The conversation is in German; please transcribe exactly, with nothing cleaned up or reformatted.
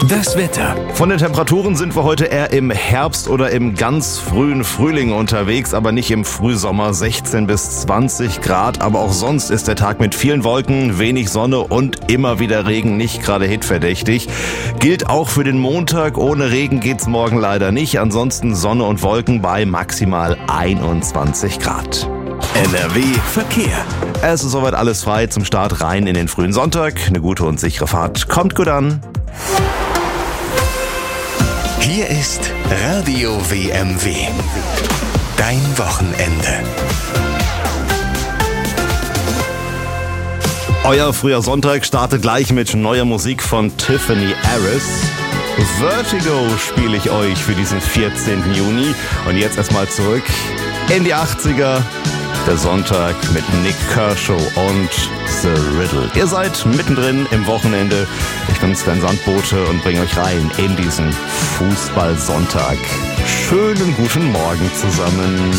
Das Wetter. Von den Temperaturen sind wir heute eher im Herbst oder im ganz frühen Frühling unterwegs, aber nicht im Frühsommer. sechzehn bis zwanzig Grad, aber auch sonst ist der Tag mit vielen Wolken, wenig Sonne und immer wieder Regen nicht gerade hitverdächtig. Gilt auch für den Montag. Ohne Regen geht's morgen leider nicht. Ansonsten Sonne und Wolken bei maximal einundzwanzig Grad. N R W Verkehr. Es ist soweit alles frei zum Start rein in den frühen Sonntag. Eine gute und sichere Fahrt. Kommt gut an. Hier ist Radio W M W. Dein Wochenende. Euer früher Sonntag startet gleich mit neuer Musik von Tiffany Harris. Vertigo spiele ich euch für diesen vierzehnten Juni. Und jetzt erstmal zurück in die achtziger. Der Sonntag mit Nick Kershaw und The Riddle. Ihr seid mittendrin im Wochenende. Ich bin Sven Sandbote und bringe euch rein in diesen Fußballsonntag. Schönen guten Morgen zusammen.